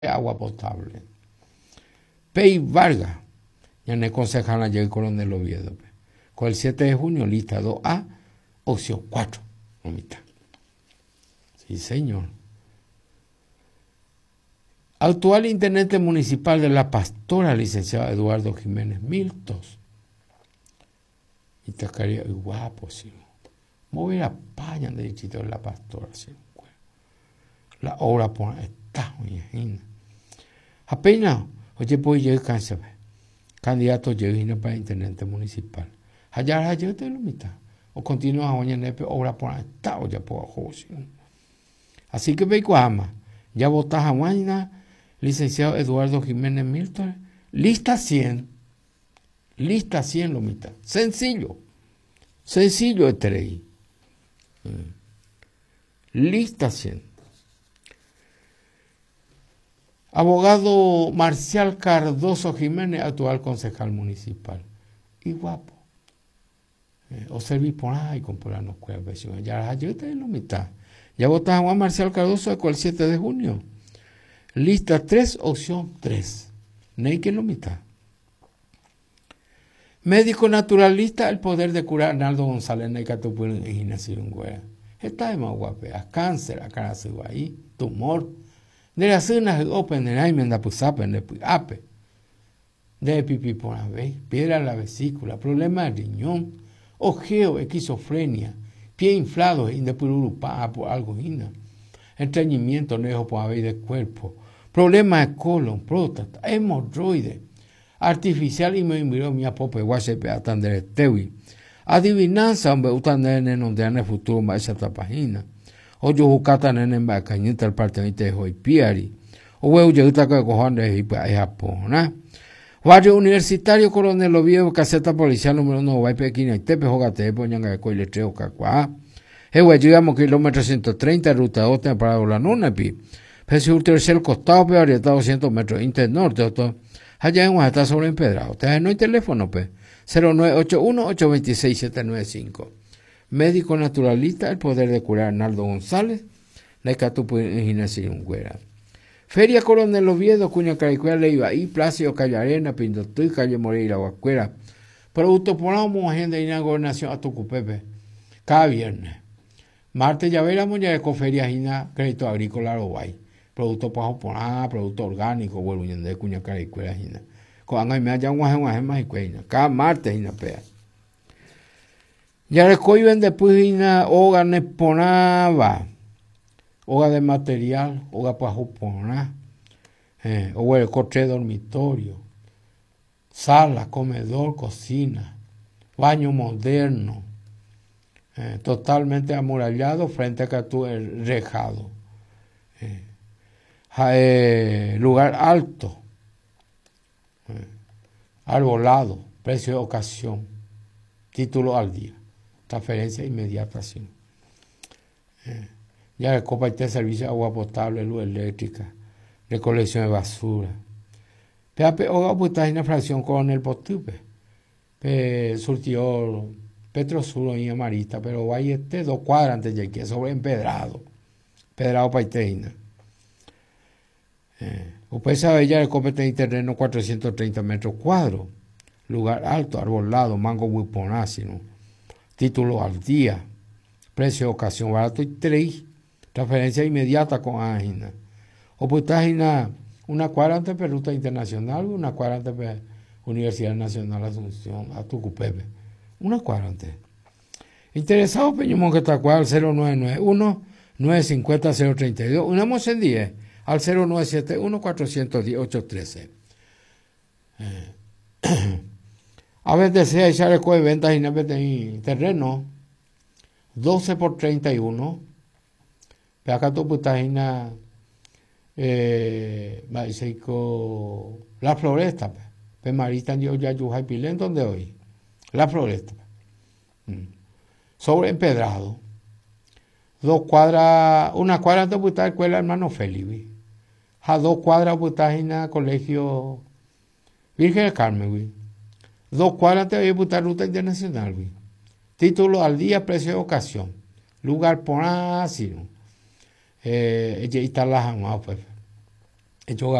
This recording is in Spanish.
agua potable. Pei Vargas, ya no concejal ayer el coronel Oviedo. Con el 7 de junio, lista 2A, opción 4. Sí, señor. Actual intendente municipal de La Pastora, licenciado Eduardo Jiménez Miltos. Y te quería guapo, sí. Mover a Paña de distrito de La Pastora, sí. La obra por está, imagina. Apenas, oye, pues yo cansa, candidato yo para intendente municipal. Allá te lo mitad. O continúa a nepe obra por está, o ya por José. Así que ve ama. Ya votas a Guayna, licenciado Eduardo Jiménez Milton. Lista 100. Lista 100 lo mitad. Sencillo. Sencillo este rey. Lista 100. Abogado Marcial Cardoso Jiménez, actual concejal municipal. Y guapo. O serví por ahí con por no cuerda. Ya yo te lo mitad. Ya votas a Juan Marcial Cardoso el 7 de junio. Lista 3, opción 3. Ney que lo mitad. Médico naturalista, el poder de curar Arnaldo González, Ney que tu pueblo en Ignacio Güera. Está de más guapea. Cáncer, acá ahí, tumor. De las cenas open de Naimen da pusapen de ape. De pipi por la vez, piedra en la vesícula, problema de riñón, ojeo, esquizofrenia, pie inflado, indepururupá por algo, estreñimiento, nejo por haber de cuerpo, problema de colon, próstata, hemorroide, artificial y me miró mi apope, guasepe, atandere tewi. Adivinanza, hombre, utandere donde en el futuro más esa página. O yo jucata nene en cañita el partido de hoy piari. O huevo yo que cojones y pues Japón, Barrio Universitario Coronel Oviedo, caseta policial número 1, Guaypequina, y Tepe, Jogate, Poñanga de Coiletreo, Cacuá. Llegamos kilómetro 130, ruta 2, para la nona, pi. Pese un tercer costado, pero orientado 200 metros, internorte, otro. Allá en está sobre empedrado. No hay teléfono, pe. 0981-826-795. Médico naturalista, el poder de curar Arnaldo González, la Icatupu en Gimnasia Güera. Feria Coronel Oviedo, Cuña Caricuela, Leiva, y Plácido, Calle Arena, Pindotuy, Calle Moreira, Guacuera. Producto por la agenda de la gobernación a Tucupepe, cada viernes. Martes ya veremos ya de Coferia Gina, Crédito Agrícola, Robay. Producto pajo por producto orgánico, vuelvo de Cuña Caricuela, Gina. Cuando me haya un más y cuena, cada martes, Gina Pea. Ya recogen después Gina, Oga Neponaba. Hoga de material, hoga para juponar, o el coche dormitorio, sala, comedor, cocina, baño moderno, totalmente amurallado frente a tu el rejado, lugar alto, arbolado, precio de ocasión, título al día, transferencia inmediata, sí. Ya el copa y servicio de agua potable, luz eléctrica, recolección de basura. Peape oga puta en fracción con el postupe. Surtió Petrosuro y Amarista, pero vaya 2 cuadras antes de que sobre empedrado. Pedrado paiteina. Usted sabe ya el copa tiene terreno 430 metros cuadros. Lugar alto, arbolado, mango huiponásino. Título al día. Precio de ocasión barato y 3. Transferencia inmediata con ágina. O pues ágina, una cuadra antes de Ruta Internacional, una cuadra antes de Universidad Nacional Asunción, a Tucupepe. Una cuadra antes. Interesado, Peñumón, que está al 0991-950-032. Unamos en 10 al 0971-410-813. A veces se echar el de ventas y terreno 12 por 31. Pero acá tu putagina la floresta, pe marita yo ya yuja pilén donde hoy. La floresta. Sobre empedrado. 2 cuadras, una cuadra de puta escuela hermano Felipe. A 2 cuadras putagina colegio Virgen del Carmen, güey. 2 cuadras de puta ruta internacional, güey. Título al día, precio de ocasión. Lugar por así, ¿no? Ella está la jamás, pues. Echoga